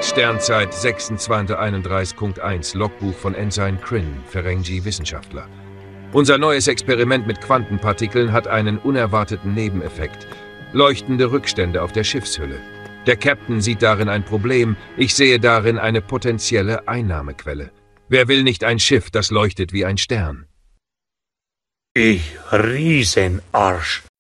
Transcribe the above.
Sternzeit 2631.1 Logbuch von Ensign Kryn, Ferengi-Wissenschaftler. Unser neues Experiment mit Quantenpartikeln hat einen unerwarteten Nebeneffekt. Leuchtende Rückstände auf der Schiffshülle. Der Captain sieht darin ein Problem, ich sehe darin eine potenzielle Einnahmequelle. Wer will nicht ein Schiff, das leuchtet wie ein Stern? Ich Riesenarsch.